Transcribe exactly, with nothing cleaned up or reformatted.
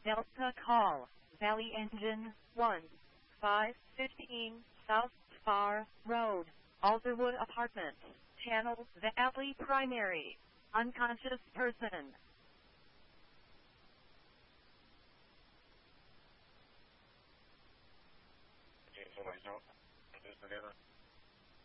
Delta call, Valley Engine one, five fifteen South Spar Road, Alderwood Apartments, Channel Valley Primary, unconscious person. Okay, so I know this together.